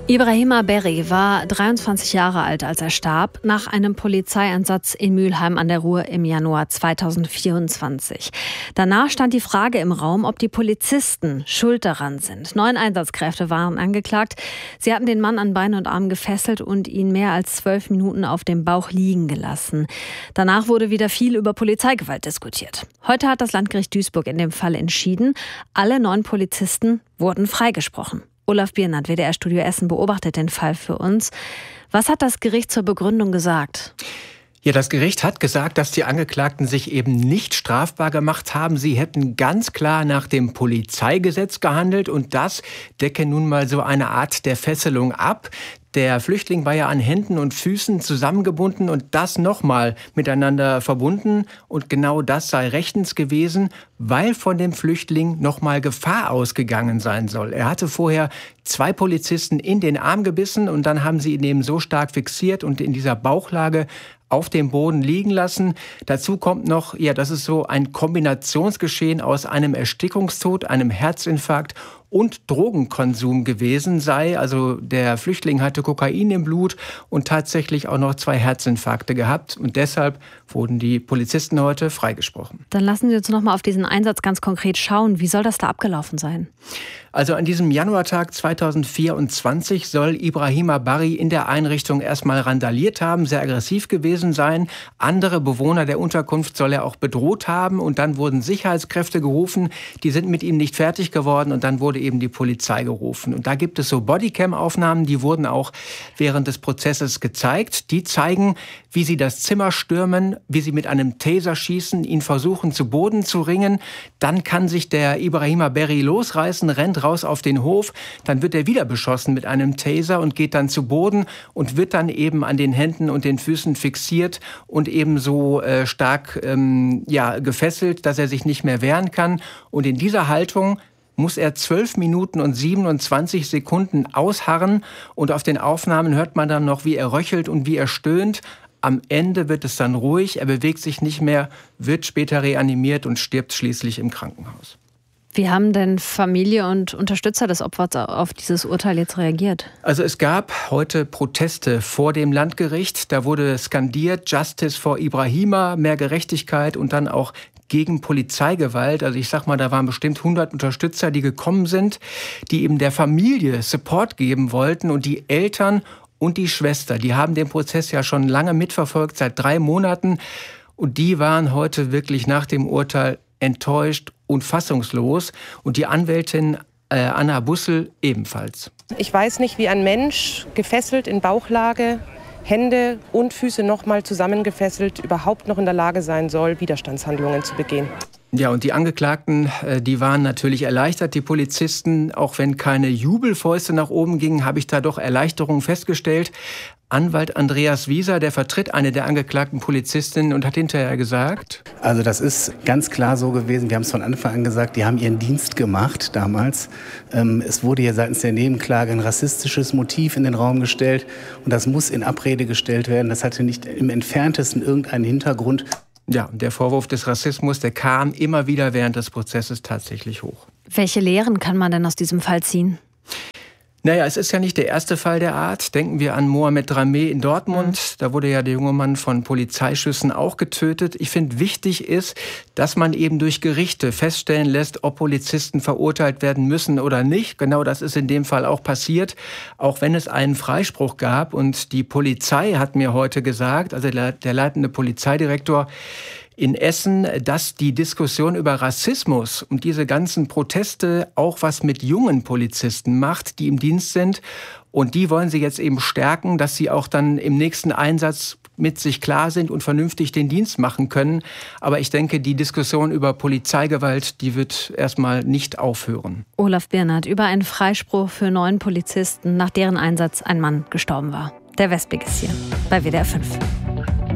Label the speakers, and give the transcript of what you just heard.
Speaker 1: Ibrahima Berri war 23 Jahre alt, als er starb, nach einem Polizeieinsatz in Mülheim an der Ruhr im Januar 2024. Danach stand die Frage im Raum, ob die Polizisten schuld daran sind. 9 Einsatzkräfte waren angeklagt. Sie hatten den Mann an Beinen und Armen gefesselt und ihn mehr als 12 Minuten auf dem Bauch liegen gelassen. Danach wurde wieder viel über Polizeigewalt diskutiert. Heute hat das Landgericht Duisburg in dem Fall entschieden. Alle 9 Polizisten wurden freigesprochen. Olaf Biernat, WDR-Studio Essen, beobachtet den Fall für uns. Was hat das Gericht zur Begründung gesagt?
Speaker 2: Ja, das Gericht hat gesagt, dass die Angeklagten sich eben nicht strafbar gemacht haben. Sie hätten ganz klar nach dem Polizeigesetz gehandelt und das decke nun mal so eine Art der Fesselung ab. Der Flüchtling war ja an Händen und Füßen zusammengebunden und das nochmal miteinander verbunden. Und genau das sei rechtens gewesen, weil von dem Flüchtling nochmal Gefahr ausgegangen sein soll. Er hatte vorher 2 Polizisten in den Arm gebissen und dann haben sie ihn eben so stark fixiert und in dieser Bauchlage auf dem Boden liegen lassen. Dazu kommt noch, ja, dass es so ein Kombinationsgeschehen aus einem Erstickungstod, einem Herzinfarkt und Drogenkonsum gewesen sei. Also der Flüchtling hatte Kokain im Blut und tatsächlich auch noch 2 Herzinfarkte gehabt. Und deshalb wurden die Polizisten heute freigesprochen.
Speaker 1: Dann lassen Sie uns noch mal auf diesen Einsatz ganz konkret schauen. Wie soll das da abgelaufen sein?
Speaker 2: Also an diesem Januartag 2024 soll Ibrahima Berri in der Einrichtung erstmal randaliert haben, sehr aggressiv gewesen sein. Andere Bewohner der Unterkunft soll er auch bedroht haben. Und dann wurden Sicherheitskräfte gerufen. Die sind mit ihm nicht fertig geworden und dann wurde eben die Polizei gerufen. Und da gibt es so Bodycam-Aufnahmen, die wurden auch während des Prozesses gezeigt. Die zeigen, wie sie das Zimmer stürmen, wie sie mit einem Taser schießen, ihn versuchen zu Boden zu ringen. Dann kann sich der Ibrahima Berri losreißen, rennt raus auf den Hof. Dann wird er wieder beschossen mit einem Taser und geht dann zu Boden und wird dann eben an den Händen und den Füßen fixiert und eben so stark gefesselt, dass er sich nicht mehr wehren kann. Und in dieser Haltung muss er 12 Minuten und 27 Sekunden ausharren. Und auf den Aufnahmen hört man dann noch, wie er röchelt und wie er stöhnt. Am Ende wird es dann ruhig, er bewegt sich nicht mehr, wird später reanimiert und stirbt schließlich im Krankenhaus.
Speaker 1: Wie haben denn Familie und Unterstützer des Opfers auf dieses Urteil jetzt reagiert?
Speaker 2: Also es gab heute Proteste vor dem Landgericht. Da wurde skandiert, Justice for Ibrahima, mehr Gerechtigkeit und dann auch gegen Polizeigewalt. Also ich sag mal, da waren bestimmt 100 Unterstützer, die gekommen sind, die eben der Familie Support geben wollten. Und die Eltern und die Schwester, die haben den Prozess ja schon lange mitverfolgt, seit 3 Monaten. Und die waren heute wirklich nach dem Urteil enttäuscht und fassungslos. Und die Anwältin Anna Bussel ebenfalls.
Speaker 3: Ich weiß nicht, wie ein Mensch gefesselt in Bauchlage, Hände und Füße nochmal zusammengefesselt, überhaupt noch in der Lage sein soll, Widerstandshandlungen zu begehen.
Speaker 2: Ja, und die Angeklagten, die waren natürlich erleichtert, die Polizisten. Auch wenn keine Jubelfäuste nach oben gingen, habe ich da doch Erleichterungen festgestellt. Anwalt Andreas Wieser, der vertritt eine der angeklagten Polizistinnen und hat hinterher gesagt:
Speaker 4: Also das ist ganz klar so gewesen, wir haben es von Anfang an gesagt, die haben ihren Dienst gemacht damals. Es wurde ja seitens der Nebenklage ein rassistisches Motiv in den Raum gestellt und das muss in Abrede gestellt werden. Das hatte nicht im Entferntesten irgendeinen Hintergrund.
Speaker 2: Ja, der Vorwurf des Rassismus, der kam immer wieder während des Prozesses tatsächlich hoch.
Speaker 1: Welche Lehren kann man denn aus diesem Fall ziehen?
Speaker 2: Naja, es ist ja nicht der erste Fall der Art. Denken wir an Mohamed Drameh in Dortmund. Da wurde ja der junge Mann von Polizeischüssen auch getötet. Ich finde, wichtig ist, dass man eben durch Gerichte feststellen lässt, ob Polizisten verurteilt werden müssen oder nicht. Genau das ist in dem Fall auch passiert, auch wenn es einen Freispruch gab. Und die Polizei hat mir heute gesagt, also der leitende Polizeidirektor in Essen, dass die Diskussion über Rassismus und diese ganzen Proteste auch was mit jungen Polizisten macht, die im Dienst sind. Und die wollen sie jetzt eben stärken, dass sie auch dann im nächsten Einsatz mit sich klar sind und vernünftig den Dienst machen können. Aber ich denke, die Diskussion über Polizeigewalt, die wird erstmal nicht aufhören.
Speaker 1: Olaf Biernat über einen Freispruch für 9 Polizisten, nach deren Einsatz ein Mann gestorben war. Der Westblick ist hier bei WDR 5.